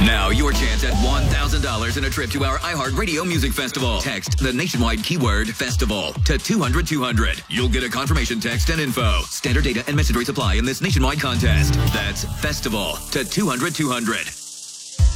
Now your chance at $1,000 and a trip to our iHeartRadio Music Festival. Text the nationwide keyword festival to 200-200. You'll get a confirmation text and info. Standard data and message rates apply in this nationwide contest. That's festival to 200-200.